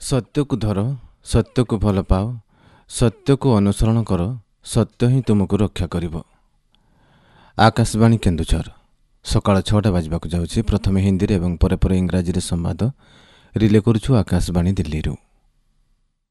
ସତ୍ୟକୁ ଧର, ସତ୍ୟକୁ ଭଲ ପାଅ, ସତ୍ୟକୁ ଅନୁସରଣ କର, ସତ୍ୟ ହିଁ ତୁମକୁ ରକ୍ଷା କରିବ। ଆକାଶବାଣୀ କେନ୍ଦୁଝର। ସକାଳ 6ଟା ବାଜିବାକୁ ଯାଉଛି। ପ୍ରଥମେ ହିନ୍ଦୀରେ ଏବଂ ପରେ ପରେ ଇଂରାଜୀରେ ସମ୍ବାଦ ରିଲେ କରୁଛୁ ଆକାଶବାଣୀ ଦିଲ୍ଲୀରୁ।